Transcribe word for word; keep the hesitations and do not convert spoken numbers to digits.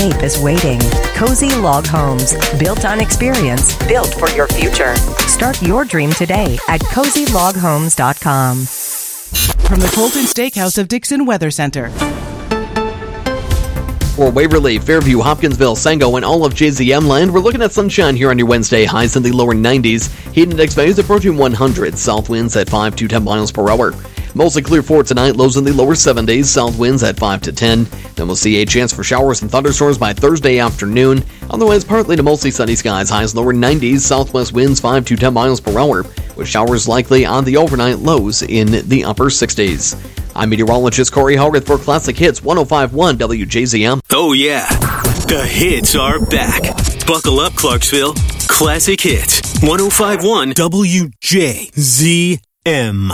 escape is waiting. Cozy Log Homes, built on experience, built for your future. Start your dream today at cozy log homes dot com. From the Colton Steakhouse of Dixon Weather Center. For Waverly, Fairview, Hopkinsville, Sango, and all of J Z M land, we're looking at sunshine here on your Wednesday. Highs in the lower nineties. Heat index values approaching one hundred. South winds at five to ten miles per hour. Mostly clear for tonight. Lows in the lower seventies. South winds at five to ten. Then we'll see a chance for showers and thunderstorms by Thursday afternoon. Otherwise, partly to mostly sunny skies. Highs lower nineties. Southwest winds five to ten miles per hour, with showers likely on the overnight. Lows in the upper sixties. I'm meteorologist Corey Hogarth for Classic Hits one oh five point one W J Z M. Oh yeah, the hits are back. Buckle up, Clarksville. Classic Hits one oh five point one W J Z M.